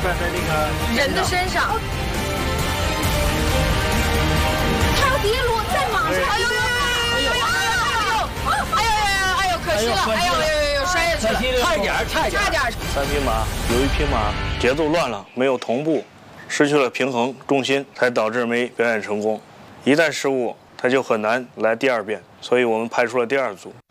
转在这个人的身上。 他要跌落在马上， 哎呦呦呦呦呦！哎呦，可惜了！哎呦，摔下去了， 差一点。 差点。 3匹马有一匹马节奏乱了，没有同步，失去了平衡重心，才导致没表演成功。一旦失误，他就很难来第二遍，所以我们派出了第2组。